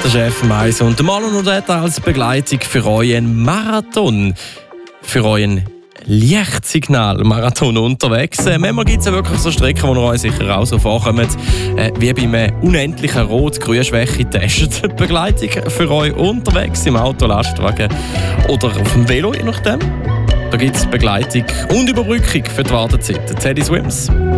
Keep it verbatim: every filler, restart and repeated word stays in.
Das ist F M eins und der Marlon und Ed als Begleitung für euch ein Marathon. Für euch ein Lichtsignal-Marathon unterwegs. Äh, manchmal gibt es ja wirklich so Strecken, wo ihr euch sicher auch so vorkommt, äh, wie bei einem unendlichen Rot-Grün-Schwäche-Test. Begleitung für euch unterwegs im Auto, Lastwagen oder auf dem Velo, je nachdem. Da gibt es Begleitung und Überbrückung für die Wartezeit. Teddy Swims.